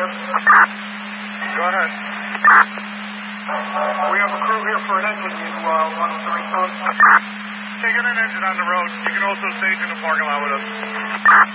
Go ahead. We have a crew here for an engine. You want us to respond? Taking an engine on the road. You can also station the parking lot with us.